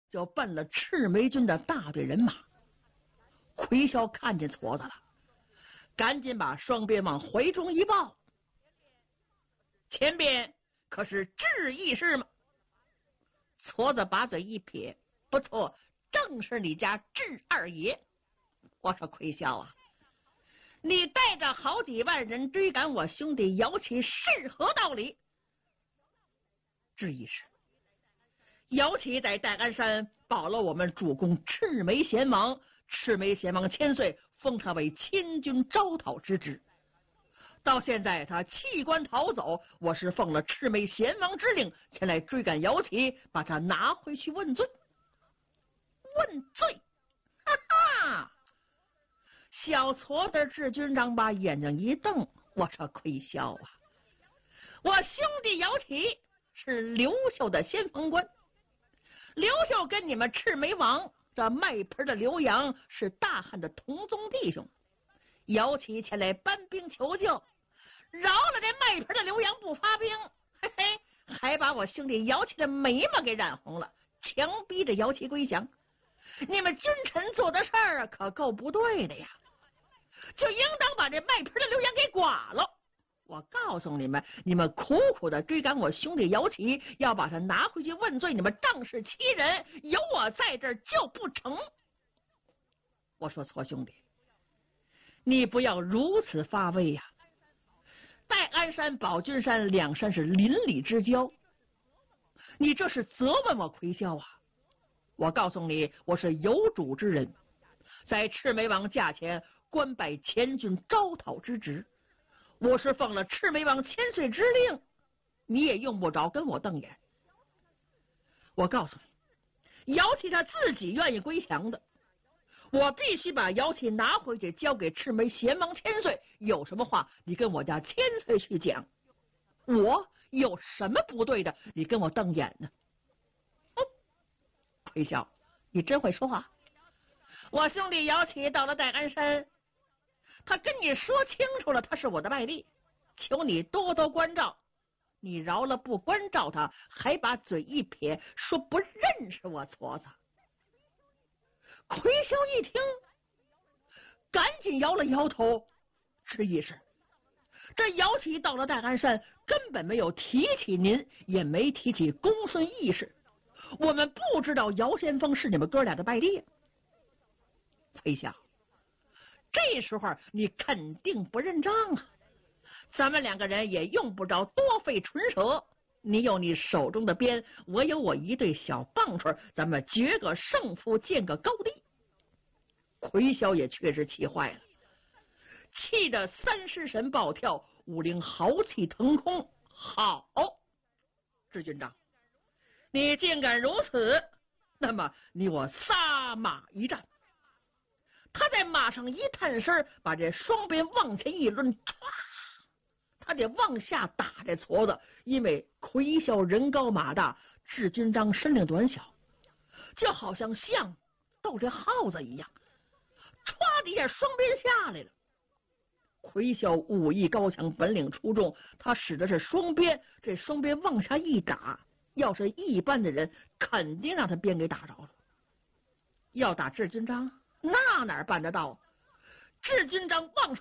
就奔了赤眉军的大队人马。奎霄看见矬子了，赶紧把双鞭往怀中一抱：“前边可是智义士吗？”矬子把嘴一撇：“不错，正是你家智二爷。”我说：“奎霄啊，你带着好几万人追赶我兄弟姚启是何道理？”智义士，姚启在戴安山保了我们主公赤眉贤王，赤眉贤王千岁，封他为千军招讨之职。到现在他弃官逃走，我是奉了赤眉贤王之令前来追赶姚启，把他拿回去问罪。问罪？哈哈！小矬子智军长把眼睛一瞪：“我说奎霄啊，我兄弟姚启是刘秀的先锋官，刘秀跟你们赤眉王这卖盆的刘洋是大汉的同宗弟兄，姚启前来搬兵求救，饶了这卖盆的刘洋不发兵，嘿嘿，还把我兄弟姚启的眉毛给染红了，强逼着姚启归降。你们君臣做的事儿可够不对的呀，就应当把这卖盆的刘洋给剐了。我告诉你们，你们苦苦的追赶我兄弟姚启，要把他拿回去问罪，你们仗势欺人，有我在这儿就不成。”我说：“矬兄弟，你不要如此发威呀！戴安山、宝君山两山是邻里之交，你这是责问我奎霄啊！我告诉你，我是有主之人，在赤眉王驾前官拜前军招讨之职，我是奉了赤眉王千岁之令，你也用不着跟我瞪眼。我告诉你，姚启他自己愿意归降的，我必须把姚启拿回去交给赤眉贤王千岁，有什么话你跟我家千岁去讲，我有什么不对的，你跟我瞪眼呢？”奎霄，你真会说话。我兄弟姚启到了戴安山，他跟你说清楚了，他是我的外弟，求你多多关照。你饶了不关照他，还把嘴一撇，说不认识我矬子。奎霄一听，赶紧摇了摇头：“是意思，这姚启到了戴安山，根本没有提起您，也没提起公孙义事。我们不知道姚先锋是你们哥俩的拜弟。”崔相，这时候你肯定不认账啊！咱们两个人也用不着多费唇舌，你有你手中的鞭，我有我一对小棒槌，咱们决个胜负，见个高低。奎霄也确实气坏了，气得三尸神暴跳，武陵豪气腾空。好，智军长，你竟敢如此，那么你我撒马一战。他在马上一探身，把这双鞭往前一抡，唰，他得往下打这矬子。因为奎霄人高马大，智军章身量短小，就好像象斗这耗子一样，歘的一下双鞭下来了。奎霄武艺高强，本领出众，他使的是双鞭，这双鞭往下一打，要是一般的人肯定让他鞭给打着了。要打智军章，那哪办得到？智军章往上